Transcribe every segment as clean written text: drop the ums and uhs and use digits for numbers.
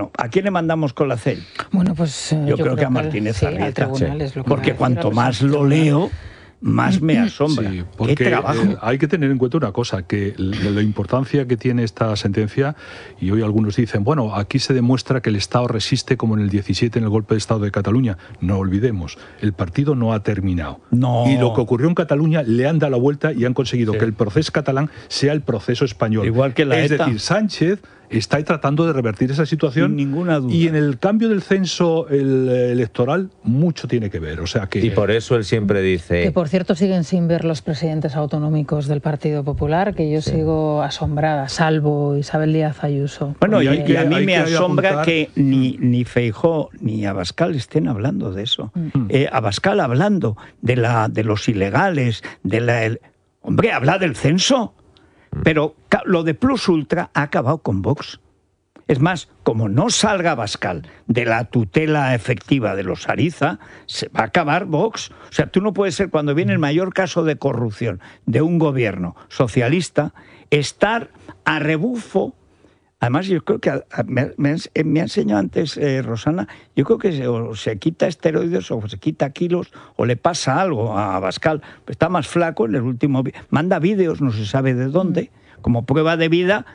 Bueno, ¿a quién le mandamos con la CEL? Bueno, pues yo creo que a Martínez Arrieta, porque cuanto cuanto más lo leo, más me asombra. Sí, porque ¿Qué trabajo? Hay que tener en cuenta una cosa, que la importancia que tiene esta sentencia, y hoy algunos dicen, bueno, aquí se demuestra que el Estado resiste como en el 17 en el golpe de Estado de Cataluña. No olvidemos, el partido no ha terminado. No. Y lo que ocurrió en Cataluña le han dado la vuelta y han conseguido que el proceso catalán sea el proceso español. Igual que la Es ETA. decir, Sánchez está tratando de revertir esa situación. Sin ninguna duda. Y en el cambio del censo electoral mucho tiene que ver. O sea que... Y por eso él siempre dice... Que por cierto siguen sin ver los presidentes autonómicos del Partido Popular, que yo sigo asombrada, salvo Isabel Díaz Ayuso. Bueno, y Porque a mí me asombra apuntar... que ni Feijóo ni Abascal estén hablando de eso. Abascal hablando de los ilegales, hombre, habla del censo. Pero lo de Plus Ultra ha acabado con Vox. Es más, como no salga Abascal de la tutela efectiva de los Ariza, se va a acabar Vox. O sea, tú no puedes ser, cuando viene el mayor caso de corrupción de un gobierno socialista, estar a rebufo. Además, yo creo que me ha enseñado antes Rosana, yo creo que se quita esteroides o se quita kilos o le pasa algo a Abascal. Está más flaco en el último... Manda vídeos, no se sabe de dónde, como prueba de vida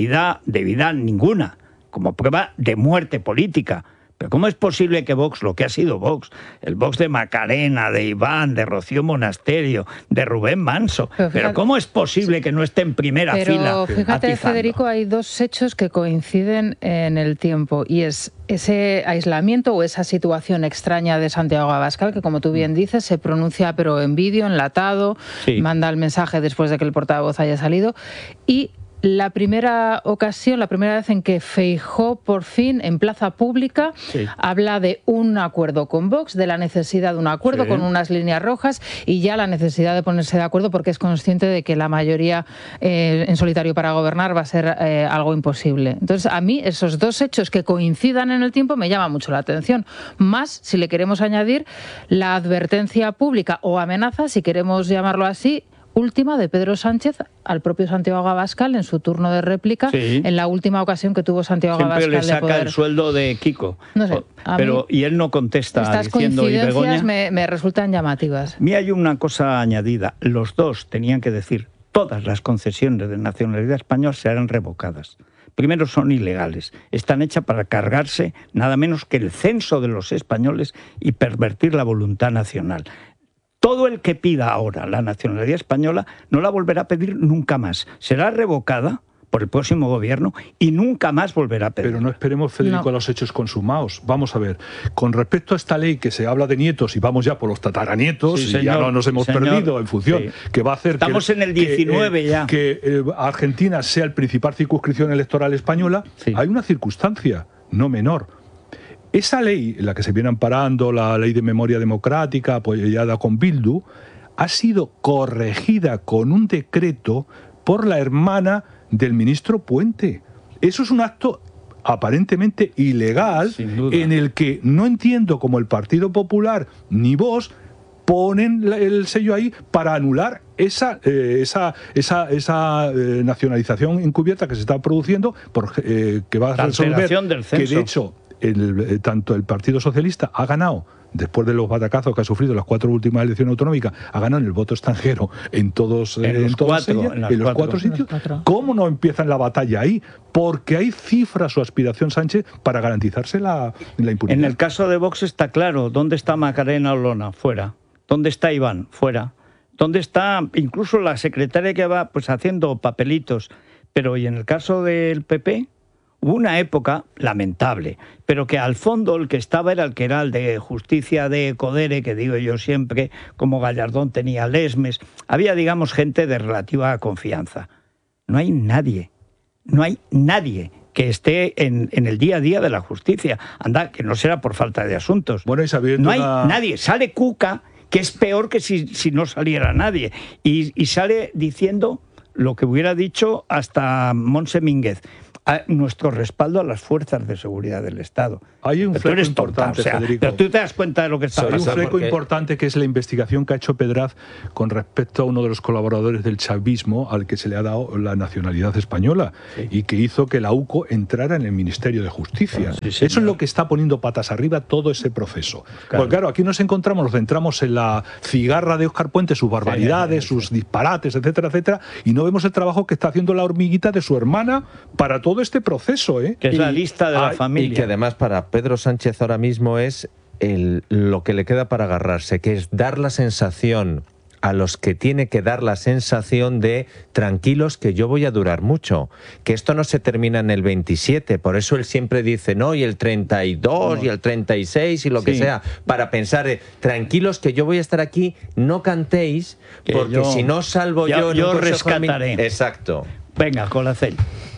ninguna, como prueba de muerte política. Pero ¿cómo es posible que Vox, lo que ha sido Vox, el Vox de Macarena, de Iván, de Rocío Monasterio, de Rubén Manso, pero cómo es posible que no esté en primera fila? Pero fíjate, atizando? Federico, hay dos hechos que coinciden en el tiempo, y es ese aislamiento o esa situación extraña de Santiago Abascal, que como tú bien dices, se pronuncia pero en vídeo, enlatado, manda el mensaje después de que el portavoz haya salido, y la primera ocasión, la primera vez en que Feijóo por fin en plaza pública habla de un acuerdo con Vox, de la necesidad de un acuerdo con unas líneas rojas y ya la necesidad de ponerse de acuerdo porque es consciente de que la mayoría en solitario para gobernar va a ser algo imposible. Entonces, a mí esos dos hechos que coincidan en el tiempo me llaman mucho la atención. Más, si le queremos añadir, la advertencia pública o amenaza, si queremos llamarlo así, última de Pedro Sánchez al propio Santiago Abascal en su turno de réplica, en la última ocasión que tuvo Santiago Abascal de poder. Siempre le saca el sueldo de Kiko, no sé, y él no contesta. Estas diciendo, coincidencias me resultan llamativas. A mí hay una cosa añadida, los dos tenían que decir, todas las concesiones de nacionalidad española serán revocadas. Primero, son ilegales, están hechas para cargarse nada menos que el censo de los españoles y pervertir la voluntad nacional. Todo el que pida ahora la nacionalidad española no la volverá a pedir nunca más. Será revocada por el próximo gobierno y nunca más volverá a pedir. Pero no esperemos, Federico, a los hechos consumados. Vamos a ver, con respecto a esta ley que se habla de nietos y vamos ya por los tataranietos, y ya no nos hemos perdido en función, que va a hacer estamos en el 19 ya. Que Argentina sea el principal circunscripción electoral española, hay una circunstancia no menor. Esa ley, en la que se viene amparando la ley de memoria democrática apoyada con Bildu, ha sido corregida con un decreto por la hermana del ministro Puente. Eso es un acto aparentemente ilegal en el que no entiendo cómo el Partido Popular ni Vox ponen el sello ahí para anular esa nacionalización encubierta que se está produciendo, que va a resolver que de hecho tanto el Partido Socialista ha ganado, después de los batacazos que ha sufrido en las 4 últimas elecciones autonómicas, ha ganado en el voto extranjero en los 4 sitios. ¿Cómo no empiezan la batalla ahí? Porque hay cifra su aspiración Sánchez para garantizarse la impunidad. En el caso de Vox está claro. ¿Dónde está Macarena Olona? Fuera. ¿Dónde está Iván? Fuera. ¿Dónde está incluso la secretaria que va haciendo papelitos? Pero ¿y en el caso del PP? Hubo una época lamentable, pero que al fondo el que estaba era el de Justicia de Codere, que digo yo siempre, como Gallardón tenía Lesmes. Había, digamos, gente de relativa confianza. No hay nadie que esté en el día a día de la justicia. Anda, que no será por falta de asuntos. Bueno, y no hay nadie. Sale Cuca, que es peor que si no saliera nadie. Y sale diciendo lo que hubiera dicho hasta Montse Mínguez. nuestro respaldo a las fuerzas de seguridad del Estado. Hay un fleco importante, Federico. Pero tú te das cuenta de lo que está pasando. Hay un fleco importante que es la investigación que ha hecho Pedraz con respecto a uno de los colaboradores del chavismo al que se le ha dado la nacionalidad española y que hizo que la UCO entrara en el Ministerio de Justicia. Eso es lo que está poniendo patas arriba todo ese proceso. Pues claro, aquí nos centramos en la cigarra de Óscar Puente, sus barbaridades, sus disparates, etcétera, etcétera, y no vemos el trabajo que está haciendo la hormiguita de su hermana para todo este proceso, que es la lista de la familia. Y que además para Pedro Sánchez ahora mismo es lo que le queda para agarrarse, que es dar la sensación a los que tiene que dar la sensación de tranquilos que yo voy a durar mucho, que esto no se termina en el 27, por eso él siempre dice no, y el 32 y el 36 y lo que sea, para pensar tranquilos que yo voy a estar aquí, no cantéis, porque si no salvo yo rescataré. Exacto. Venga, Colacel.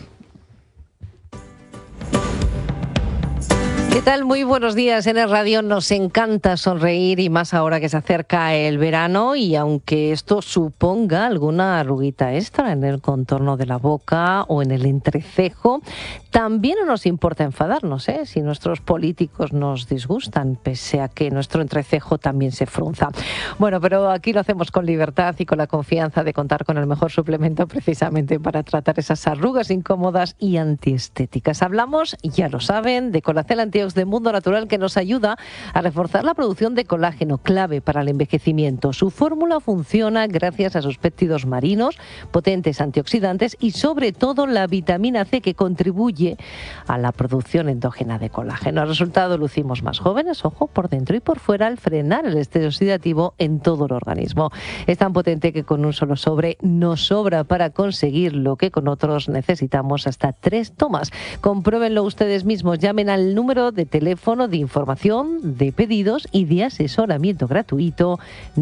¿Qué tal? Muy buenos días. En el radio nos encanta sonreír y más ahora que se acerca el verano, y aunque esto suponga alguna arruguita extra en el contorno de la boca o en el entrecejo, también no nos importa enfadarnos, si nuestros políticos nos disgustan, pese a que nuestro entrecejo también se frunza. Bueno, pero aquí lo hacemos con libertad y con la confianza de contar con el mejor suplemento precisamente para tratar esas arrugas incómodas y antiestéticas. Hablamos, ya lo saben, de Colacel Antiox de Mundo Natural, que nos ayuda a reforzar la producción de colágeno, clave para el envejecimiento. Su fórmula funciona gracias a sus péptidos marinos, potentes antioxidantes y sobre todo la vitamina C, que contribuye a la producción endógena de colágeno. Al resultado, lucimos más jóvenes, ojo, por dentro y por fuera, al frenar el estrés oxidativo en todo el organismo. Es tan potente que con un solo sobre nos sobra para conseguir lo que con otros necesitamos hasta 3 tomas. Compruébenlo ustedes mismos, llamen al número de teléfono de información, de pedidos y de asesoramiento gratuito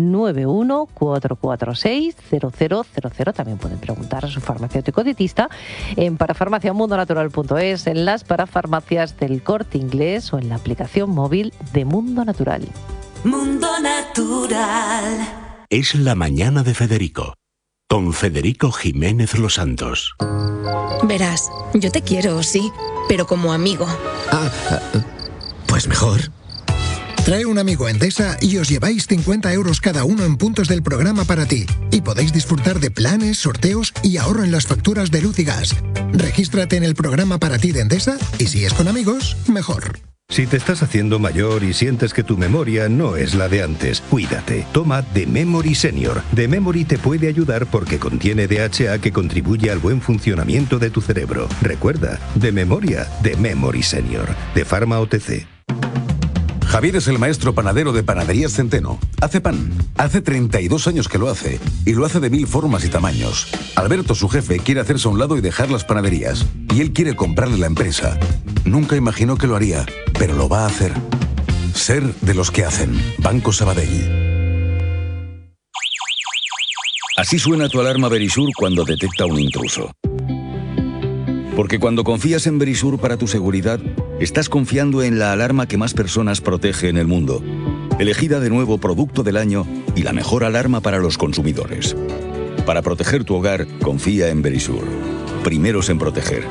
91-446-0000. También pueden preguntar a su farmacéutico dietista en parafarmaciamundonatural.es, en las parafarmacias del Corte Inglés o en la aplicación móvil de Mundo Natural. Mundo Natural. Es la mañana de Federico, con Federico Jiménez Los Santos. Verás, yo te quiero, sí, pero como amigo. Pues mejor. Trae un amigo a Endesa y os lleváis 50 euros cada uno en puntos del programa para ti. Y podéis disfrutar de planes, sorteos y ahorro en las facturas de luz y gas. Regístrate en el programa para ti de Endesa y si es con amigos, mejor. Si te estás haciendo mayor y sientes que tu memoria no es la de antes, cuídate. Toma The Memory Senior. The Memory te puede ayudar porque contiene DHA que contribuye al buen funcionamiento de tu cerebro. Recuerda, de memoria, The Memory Senior, de Pharma OTC. Javier es el maestro panadero de Panaderías Centeno. Hace pan. Hace 32 años que lo hace. Y lo hace de 1000 formas y tamaños. Alberto, su jefe, quiere hacerse a un lado y dejar las panaderías. Y él quiere comprarle la empresa. Nunca imaginó que lo haría, pero lo va a hacer. Ser de los que hacen. Banco Sabadell. Así suena tu alarma Verisur cuando detecta un intruso. Porque cuando confías en Verisur para tu seguridad, estás confiando en la alarma que más personas protege en el mundo. Elegida de nuevo Producto del Año y la mejor alarma para los consumidores. Para proteger tu hogar, confía en Verisur. Primeros en proteger.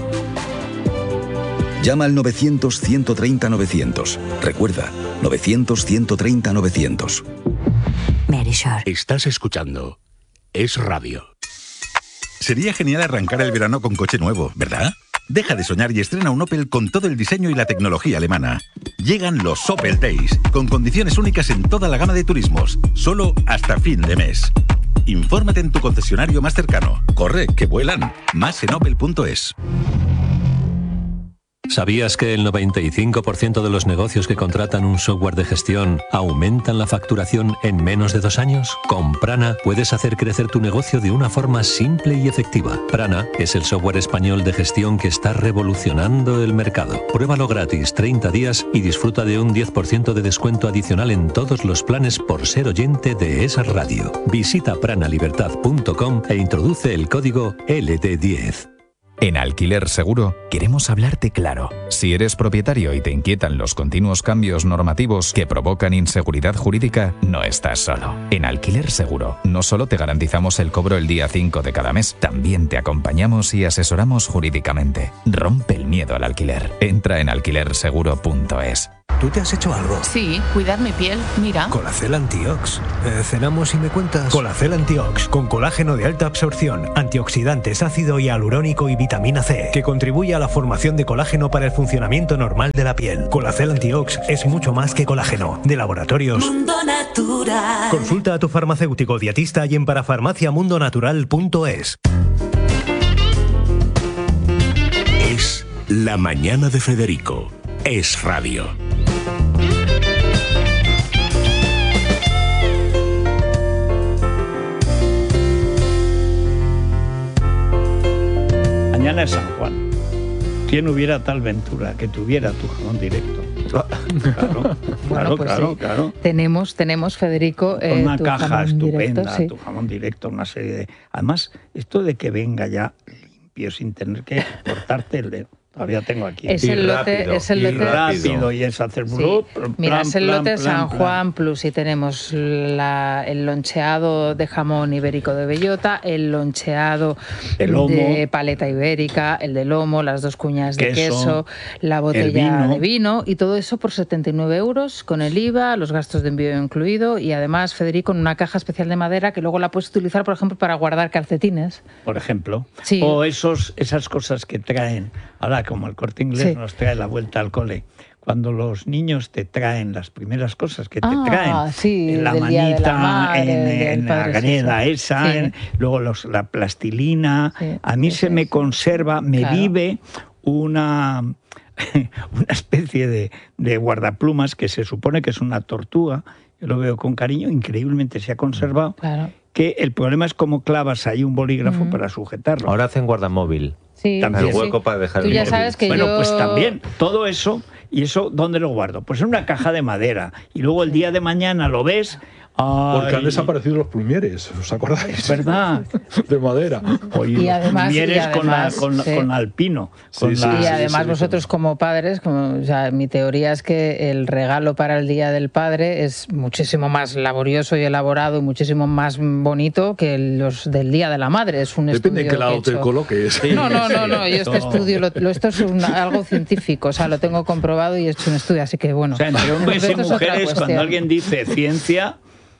Llama al 900-130-900. Recuerda, 900-130-900. Verisur. Estás escuchando Es Radio. Sería genial arrancar el verano con coche nuevo, ¿verdad? Deja de soñar y estrena un Opel con todo el diseño y la tecnología alemana. Llegan los Opel Days, con condiciones únicas en toda la gama de turismos, solo hasta fin de mes. Infórmate en tu concesionario más cercano. Corre, que vuelan. Más en opel.es. ¿Sabías que el 95% de los negocios que contratan un software de gestión aumentan la facturación en menos de 2 años? Con Prana puedes hacer crecer tu negocio de una forma simple y efectiva. Prana es el software español de gestión que está revolucionando el mercado. Pruébalo gratis 30 días y disfruta de un 10% de descuento adicional en todos los planes por ser oyente de esa radio. Visita pranalibertad.com e introduce el código LD10. En Alquiler Seguro queremos hablarte claro. Si eres propietario y te inquietan los continuos cambios normativos que provocan inseguridad jurídica, no estás solo. En Alquiler Seguro no solo te garantizamos el cobro el día 5 de cada mes, también te acompañamos y asesoramos jurídicamente. Rompe el miedo al alquiler. Entra en alquilerseguro.es. ¿Tú te has hecho algo? Sí, cuidar mi piel, mira. Colacel Antiox. Cenamos y me cuentas. Colacel Antiox, con colágeno de alta absorción, antioxidantes, ácido hialurónico y vitamina C, que contribuye a la formación de colágeno para el funcionamiento normal de la piel. Colacel Antiox es mucho más que colágeno. De Laboratorios Mundo Natural. Consulta a tu farmacéutico dietista y en parafarmaciamundonatural.es. Es La Mañana de Federico. Es Radio. Mañana es San Juan. ¿Quién hubiera tal ventura que tuviera tu jamón directo? Claro. Tenemos, Federico, con una tu caja jamón estupenda, directo, sí. Tu jamón directo, una serie de... Además, esto de que venga ya limpio sin tener que cortarte el dedo. Todavía tengo aquí. Es el lote rápido y es hacer... Sí. Mira, es el lote San Juan Plus y tenemos el loncheado de jamón ibérico de bellota, el loncheado de paleta ibérica, el de lomo, las 2 cuñas de queso, la botella de vino y todo eso por 79 euros con el IVA, los gastos de envío incluido y además, Federico, en una caja especial de madera que luego la puedes utilizar, por ejemplo, para guardar calcetines. Por ejemplo. Sí. O esas cosas que traen... Ahora, como el Corte Inglés nos trae la vuelta al cole, cuando los niños te traen las primeras cosas que te traen, la manita en la greda luego la plastilina, a mí se me conserva, vive una especie de guardaplumas que se supone que es una tortuga, yo lo veo con cariño, increíblemente se ha conservado, que el problema es cómo clavas ahí un bolígrafo para sujetarlo. Ahora hacen guardamóvil. Sí, también el hueco para dejar Tú el ya móvil. sabes que pues también, todo eso, ¿y eso dónde lo guardo? Pues en una caja de madera. Y luego el día de mañana lo ves... Porque han desaparecido los plumieres, ¿os acordáis? Es verdad. De madera. Y además, plumieres con alpino. Y además vosotros como padres, mi teoría es que el regalo para el Día del Padre es muchísimo más laborioso y elaborado y muchísimo más bonito que los del Día de la Madre. Es un Depende estudio de qué lado te coloques. No, yo este estudio, esto es algo científico, lo tengo comprobado y he hecho un estudio, así que bueno. Entre hombres y mujeres, cuando alguien dice ciencia...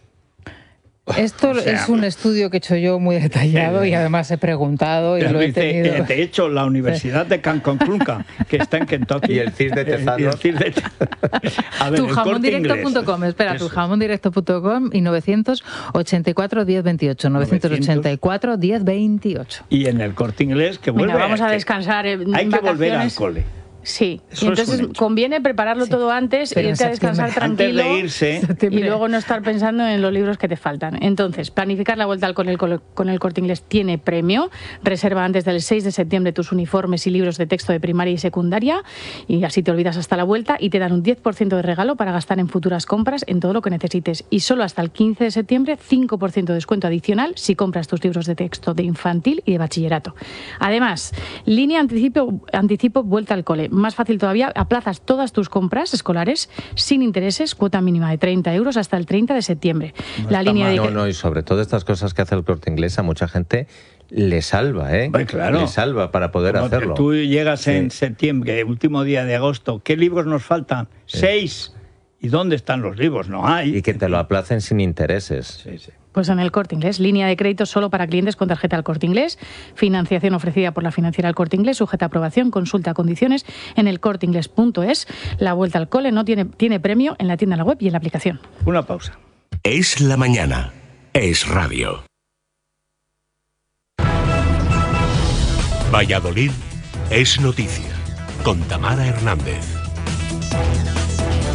Esto es un estudio que he hecho yo muy detallado y además he preguntado y lo he tenido... De hecho, la Universidad de Cancún, que está en Kentucky... Y el CIR de Tezanos. Tujamondirecto.com, espera, tujamondirecto.com y 984 1028, 984 1028. Y en el Corte Inglés, que vuelve... Venga, vamos a descansar en Hay que vacaciones. volver al cole. Sí, y entonces conviene prepararlo todo antes, irte a descansar tranquilo antes de irse, y luego no estar pensando en los libros que te faltan. Entonces, planificar la vuelta al cole con el Corte Inglés tiene premio. Reserva antes del 6 de septiembre tus uniformes y libros de texto de primaria y secundaria y así te olvidas hasta la vuelta y te dan un 10% de regalo para gastar en futuras compras en todo lo que necesites. Y solo hasta el 15 de septiembre, 5% de descuento adicional si compras tus libros de texto de infantil y de bachillerato. Además, línea anticipo vuelta al cole. Más fácil todavía, aplazas todas tus compras escolares sin intereses, cuota mínima de 30 euros hasta el 30 de septiembre. Y sobre todo estas cosas que hace el Corte Inglés a mucha gente le salva, ¿eh? Claro. Le salva para poder hacerlo. Tú llegas en septiembre, último día de agosto, ¿qué libros nos faltan? 6. ¿Y dónde están los libros? No hay. Y que te lo aplacen sin intereses. Sí. Pues en el Corte Inglés, línea de crédito solo para clientes con tarjeta El Corte Inglés, financiación ofrecida por la financiera El Corte Inglés, sujeta a aprobación, consulta condiciones en elcorteinglés.es. La vuelta al cole no tiene premio en la tienda, en la web y en la aplicación. Una pausa. Es la mañana. Es radio. Valladolid es noticia. Con Tamara Hernández.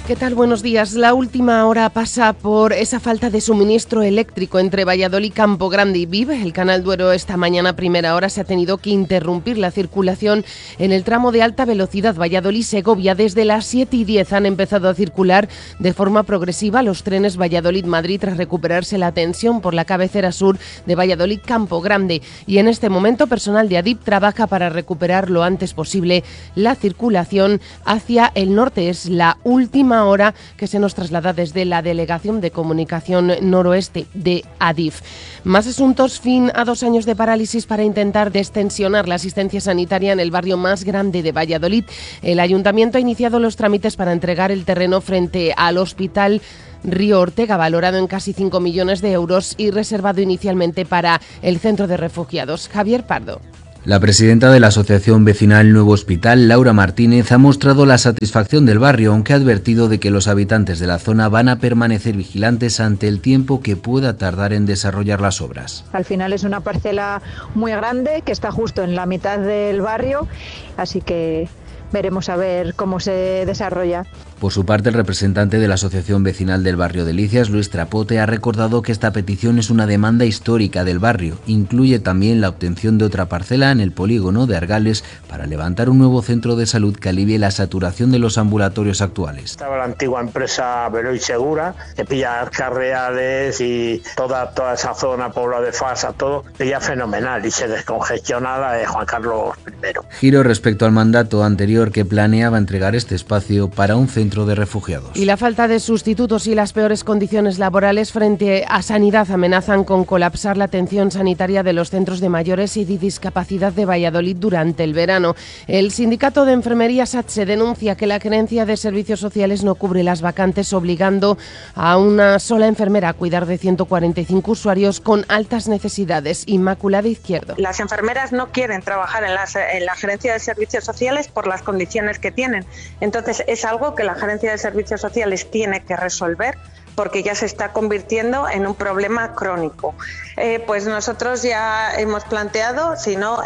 ¿Qué tal? Buenos días. La última hora pasa por esa falta de suministro eléctrico entre Valladolid, Campo Grande y Vive. El Canal Duero esta mañana a primera hora se ha tenido que interrumpir la circulación en el tramo de alta velocidad Valladolid-Segovia. Desde las 7:10 han empezado a circular de forma progresiva los trenes Valladolid-Madrid tras recuperarse la tensión por la cabecera sur de Valladolid-Campo Grande. Y en este momento personal de Adif trabaja para recuperar lo antes posible la circulación hacia el norte. Es la última hora que se nos traslada desde la Delegación de Comunicación Noroeste de Adif. Más asuntos. Fin a 2 años de parálisis para intentar destensionar la asistencia sanitaria en el barrio más grande de Valladolid. El Ayuntamiento ha iniciado los trámites para entregar el terreno frente al Hospital Río Ortega, valorado en casi 5 millones de euros y reservado inicialmente para el centro de refugiados. Javier Pardo. La presidenta de la Asociación Vecinal Nuevo Hospital, Laura Martínez, ha mostrado la satisfacción del barrio, aunque ha advertido de que los habitantes de la zona van a permanecer vigilantes ante el tiempo que pueda tardar en desarrollar las obras. Al final es una parcela muy grande que está justo en la mitad del barrio, así que veremos a ver cómo se desarrolla. Por su parte, el representante de la Asociación Vecinal del Barrio Delicias, Luis Trapote, ha recordado que esta petición es una demanda histórica del barrio. Incluye también la obtención de otra parcela en el polígono de Argales para levantar un nuevo centro de salud que alivie la saturación de los ambulatorios actuales. Estaba la antigua empresa Veloy Segura, que pilla Carreales y toda esa zona, Pueblo de Fasa, todo, pilla fenomenal y se descongestiona la de Juan Carlos I. Giro respecto al mandato anterior que planeaba entregar este espacio para un centro de refugiados. Y la falta de sustitutos y las peores condiciones laborales frente a sanidad amenazan con colapsar la atención sanitaria de los centros de mayores y de discapacidad de Valladolid durante el verano. El sindicato de enfermería SATSE denuncia que la gerencia de servicios sociales no cubre las vacantes, obligando a una sola enfermera a cuidar de 145 usuarios con altas necesidades. Inmaculada Izquierdo. Las enfermeras no quieren trabajar en la gerencia de servicios sociales por las condiciones que tienen. Entonces es algo que la Gerencia de Servicios Sociales tiene que resolver porque ya se está convirtiendo en un problema crónico. Pues nosotros ya hemos planteado, si no,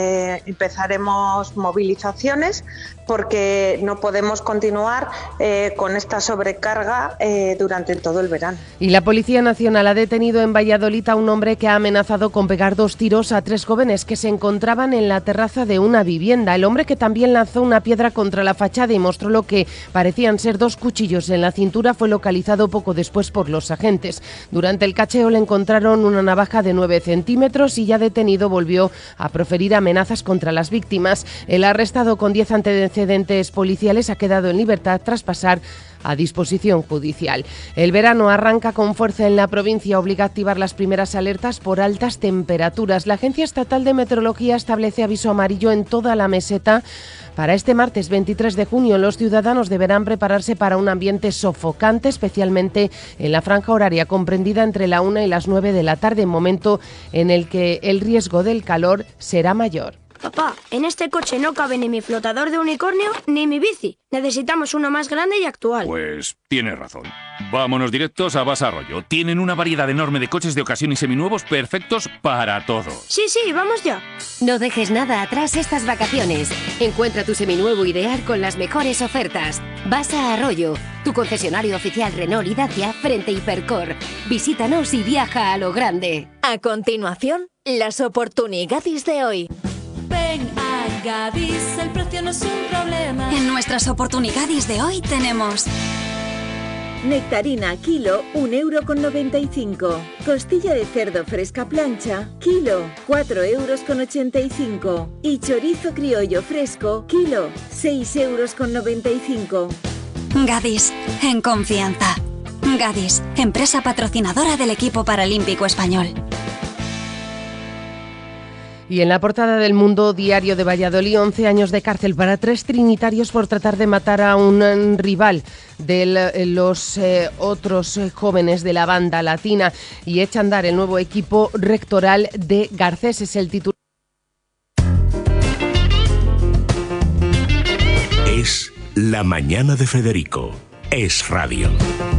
empezaremos movilizaciones porque no podemos continuar con esta sobrecarga durante todo el verano. Y la Policía Nacional ha detenido en Valladolid a un hombre que ha amenazado con pegar 2 tiros a 3 jóvenes que se encontraban en la terraza de una vivienda. El hombre, que también lanzó una piedra contra la fachada y mostró lo que parecían ser 2 cuchillos en la cintura, fue localizado poco después por los agentes. Durante el cacheo le encontraron una navaja de 9 centímetros y ya detenido volvió a proferir amenazas contra las víctimas. El arrestado, con 10 antecedentes policiales, ha quedado en libertad tras pasar a disposición judicial. El verano arranca con fuerza en la provincia, obliga a activar las primeras alertas por altas temperaturas. La Agencia Estatal de Meteorología establece aviso amarillo en toda la meseta. Para este martes 23 de junio, los ciudadanos deberán prepararse para un ambiente sofocante, especialmente en la franja horaria comprendida entre la 1 y las 9 de la tarde, momento en el que el riesgo del calor será mayor. Papá, en este coche no cabe ni mi flotador de unicornio ni mi bici. Necesitamos uno más grande y actual. Pues tienes razón. Vámonos directos a Basa Arroyo. Tienen una variedad enorme de coches de ocasión y seminuevos perfectos para todo. Sí, vamos ya. No dejes nada atrás estas vacaciones. Encuentra tu seminuevo ideal con las mejores ofertas. Basa Arroyo, tu concesionario oficial Renault y Dacia frente Hipercor. Visítanos y viaja a lo grande. A continuación, las oportunidades de hoy. Ven a Gadis, el precio no es un problema. En nuestras oportunidades de hoy tenemos nectarina kilo, 1,95 €. Costilla de cerdo fresca plancha, kilo, 4,85 €. Y chorizo criollo fresco, kilo, 6,95 €. Gadis, en confianza. Gadis, empresa patrocinadora del equipo paralímpico español. Y en la portada del Mundo Diario de Valladolid, 11 años de cárcel para 3 trinitarios por tratar de matar a un rival de los otros jóvenes de la banda latina, y echa a andar el nuevo equipo rectoral de Garcés. Es el título. Es La Mañana de Federico. Es Radio.